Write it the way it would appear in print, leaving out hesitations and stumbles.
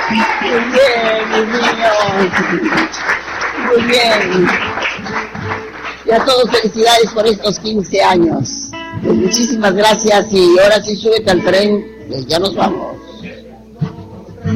Muy bien, mi niño. Muy bien. Y a todos felicidades por estos 15 años. Pues muchísimas gracias y ahora sí súbete al tren, pues ya nos vamos.